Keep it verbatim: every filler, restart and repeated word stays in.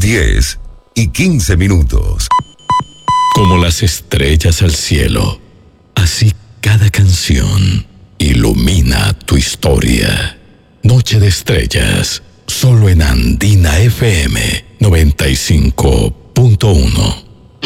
diez y quince minutos. Como las estrellas al cielo, así cada canción ilumina tu historia. Noche de Estrellas, solo en Andina F M noventa y cinco punto uno.